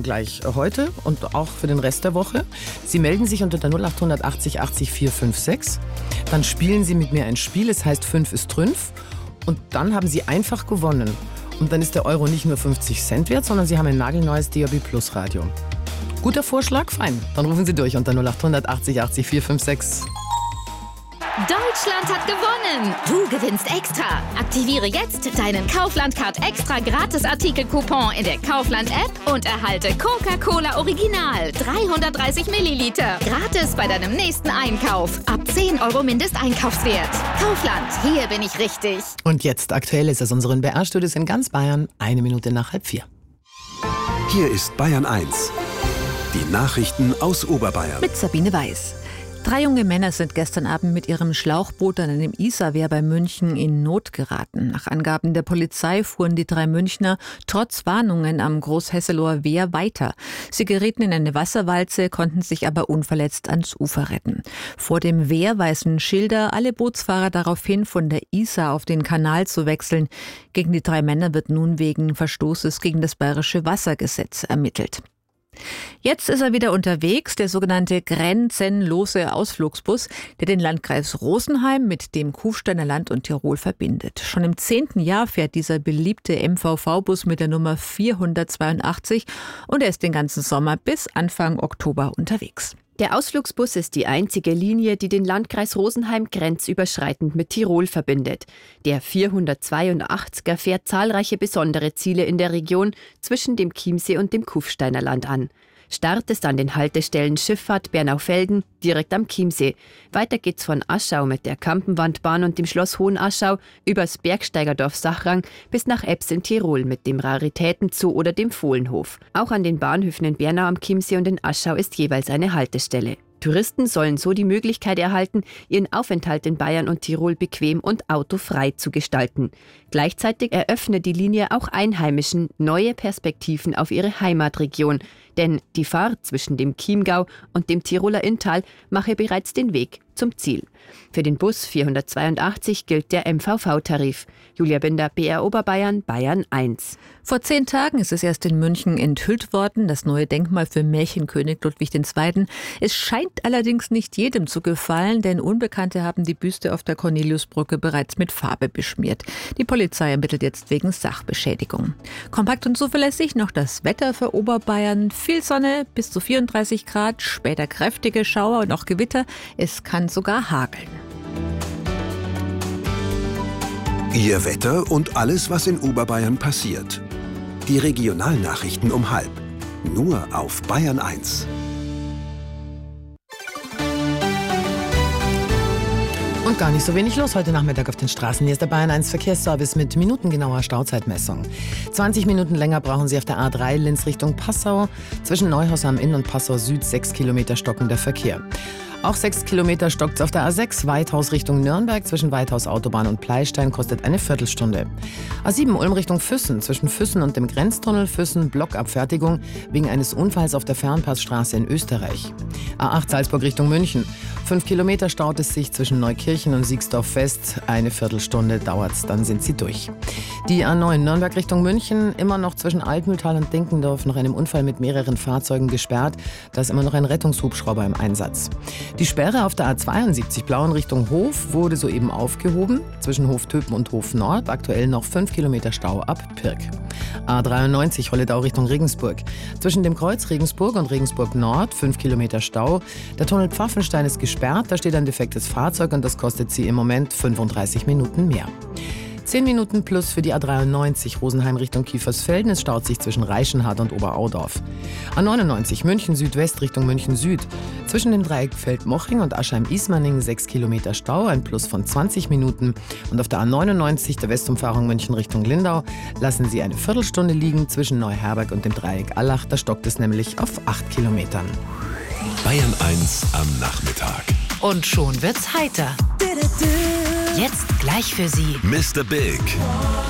gleich heute und auch für den Rest der Woche. Sie melden sich unter der 0800 80 80 456. Dann spielen Sie mit mir ein Spiel, es heißt 5 ist Trünf. Und dann haben Sie einfach gewonnen. Und dann ist der Euro nicht nur 50 Cent wert, sondern Sie haben ein nagelneues DAB Plus Radio. Guter Vorschlag? Fein. Dann rufen Sie durch unter 0800 80 80 456. Deutschland hat gewonnen! Du gewinnst extra! Aktiviere jetzt deinen Kaufland-Card extra Gratis-Artikel-Coupon in der Kaufland-App und erhalte Coca-Cola Original 330 Milliliter. Gratis bei deinem nächsten Einkauf. Ab 10 Euro Mindesteinkaufswert. Kaufland, hier bin ich richtig. Und jetzt aktuell ist es unseren BR-Studios in ganz Bayern, 1 Minute nach 3:30. Hier ist Bayern 1. Die Nachrichten aus Oberbayern. Mit Sabine Weiß. 3 junge Männer sind gestern Abend mit ihrem Schlauchboot an einem Isarwehr bei München in Not geraten. Nach Angaben der Polizei fuhren die 3 Münchner trotz Warnungen am Großhesseloher Wehr weiter. Sie gerieten in eine Wasserwalze, konnten sich aber unverletzt ans Ufer retten. Vor dem Wehr weisen Schilder alle Bootsfahrer darauf hin, von der Isar auf den Kanal zu wechseln. Gegen die 3 Männer wird nun wegen Verstoßes gegen das Bayerische Wassergesetz ermittelt. Jetzt ist er wieder unterwegs, der sogenannte grenzenlose Ausflugsbus, der den Landkreis Rosenheim mit dem Kufsteiner Land und Tirol verbindet. Schon im 10. Jahr fährt dieser beliebte MVV-Bus mit der Nummer 482 und er ist den ganzen Sommer bis Anfang Oktober unterwegs. Der Ausflugsbus ist die einzige Linie, die den Landkreis Rosenheim grenzüberschreitend mit Tirol verbindet. Der 482er fährt zahlreiche besondere Ziele in der Region zwischen dem Chiemsee und dem Kufsteiner Land an. Start ist an den Haltestellen Schifffahrt Bernaufelden, direkt am Chiemsee. Weiter geht's von Aschau mit der Kampenwandbahn und dem Schloss Hohenaschau übers Bergsteigerdorf Sachrang bis nach Ebbs in Tirol mit dem Raritätenzoo oder dem Fohlenhof. Auch an den Bahnhöfen in Bernau am Chiemsee und in Aschau ist jeweils eine Haltestelle. Touristen sollen so die Möglichkeit erhalten, ihren Aufenthalt in Bayern und Tirol bequem und autofrei zu gestalten. Gleichzeitig eröffnet die Linie auch Einheimischen neue Perspektiven auf ihre Heimatregion. Denn die Fahrt zwischen dem Chiemgau und dem Tiroler Inntal mache bereits den Weg zum Ziel. Für den Bus 482 gilt der MVV-Tarif. Julia Binder, BR Oberbayern, Bayern 1. Vor 10 Tagen ist es erst in München enthüllt worden, das neue Denkmal für Märchenkönig Ludwig II. Es scheint allerdings nicht jedem zu gefallen, denn Unbekannte haben die Büste auf der Corneliusbrücke bereits mit Farbe beschmiert. Die Polizei ermittelt jetzt wegen Sachbeschädigung. Kompakt und zuverlässig noch das Wetter für Oberbayern. Viel Sonne, bis zu 34 Grad, später kräftige Schauer und auch Gewitter. Es kann sogar hageln. Ihr Wetter und alles, was in Oberbayern passiert. Die Regionalnachrichten um 12:30. Nur auf Bayern 1. Und gar nicht so wenig los heute Nachmittag auf den Straßen. Hier ist der Bayern 1 Verkehrsservice mit minutengenauer Stauzeitmessung. 20 Minuten länger brauchen Sie auf der A3 Linz Richtung Passau. Zwischen Neuhaus am Inn und Passau Süd 6 Kilometer stockender Verkehr. Auch 6 Kilometer stockt es auf der A6 Weithaus Richtung Nürnberg. Zwischen Weithaus Autobahn und Pleistein kostet eine Viertelstunde. A7 Ulm Richtung Füssen. Zwischen Füssen und dem Grenztunnel Füssen Blockabfertigung wegen eines Unfalls auf der Fernpassstraße in Österreich. A8 Salzburg Richtung München. 5 Kilometer staut es sich zwischen Neukirchen und Siegsdorf fest. Eine Viertelstunde dauert's, dann sind Sie durch. Die A9 Nürnberg Richtung München. Immer noch zwischen Altmühltal und Dinkendorf nach einem Unfall mit mehreren Fahrzeugen gesperrt. Da ist immer noch ein Rettungshubschrauber im Einsatz. Die Sperre auf der A72 Blauen Richtung Hof wurde soeben aufgehoben. Zwischen Hoftöpen und Hof Nord aktuell noch 5 Kilometer Stau ab Pirk. A93 Holledau Richtung Regensburg. Zwischen dem Kreuz Regensburg und Regensburg Nord 5 Kilometer Stau. Der Tunnel Pfaffenstein ist gesperrt, da steht ein defektes Fahrzeug und das kostet Sie im Moment 35 Minuten mehr. 10 Minuten plus für die A93 Rosenheim Richtung Kiefersfelden. Es staut sich zwischen Reichenhard und Oberaudorf. A99 München Südwest Richtung München Süd. Zwischen dem Dreieck Feldmoching und Aschheim-Ismaning 6 Kilometer Stau, ein Plus von 20 Minuten. Und auf der A99 der Westumfahrung München Richtung Lindau lassen Sie eine Viertelstunde liegen zwischen Neuherberg und dem Dreieck Allach. Da stockt es nämlich auf 8 Kilometern. Bayern 1 am Nachmittag. Und schon wird's heiter. Jetzt gleich für Sie Mr. Big